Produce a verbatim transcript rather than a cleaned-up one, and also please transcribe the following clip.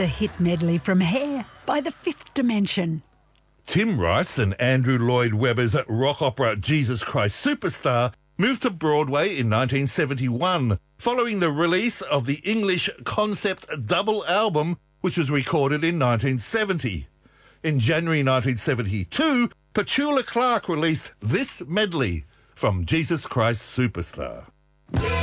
the hit medley from Hair by The Fifth Dimension. Tim Rice and Andrew Lloyd Webber's rock opera Jesus Christ Superstar moved to Broadway in nineteen seventy-one, following the release of the English concept double album, which was recorded in nineteen seventy. In January nineteen seventy-two, Petula Clark released this medley from Jesus Christ Superstar.